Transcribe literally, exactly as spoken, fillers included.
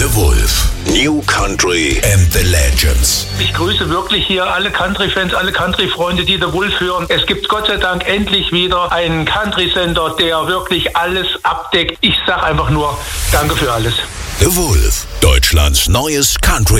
The Wolf. New Country and the Legends. Ich grüße wirklich hier alle Country-Fans, alle Country-Freunde, die The Wolf hören. Es gibt Gott sei Dank endlich wieder einen Country-Sender, der wirklich alles abdeckt. Ich sag einfach nur, danke für alles. The Wolf. Deutschlands neues Country